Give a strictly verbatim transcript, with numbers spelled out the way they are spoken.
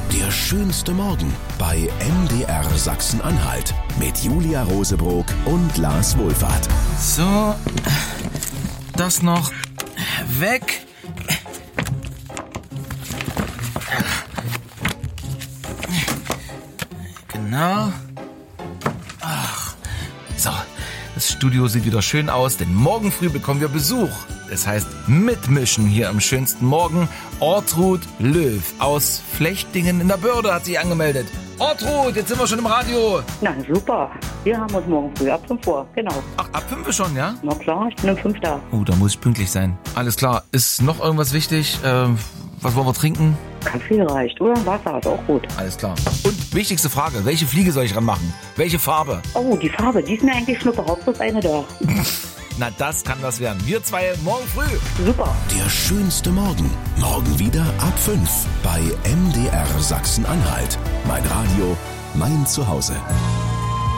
Der schönste Morgen bei M D R Sachsen-Anhalt mit Julia Rosebrock und Lars Wohlfahrt. So, das noch weg. Genau. Ach, so, das Studio sieht wieder schön aus, denn morgen früh bekommen wir Besuch. Das heißt, mitmischen hier am schönsten Morgen. Ortrud Löw aus Flechtingen in der Börde hat sich angemeldet. Ortrud, jetzt sind wir schon im Radio. Na super, wir haben uns morgen früh ab fünf Uhr, genau. Ach, ab fünf schon, ja? Na klar, ich bin um fünf da. Oh, da muss ich pünktlich sein. Alles klar, ist noch irgendwas wichtig? Ähm, was wollen wir trinken? Kaffee reicht, oder Wasser ist auch gut. Alles klar. Und wichtigste Frage, welche Fliege soll ich ranmachen? Welche Farbe? Oh, die Farbe, die ist mir eigentlich schnuppe, Hauptsache eine da. Na, das kann was werden. Wir zwei morgen früh. Super. Der schönste Morgen. Morgen wieder ab fünf bei M D R Sachsen-Anhalt. Mein Radio, mein Zuhause.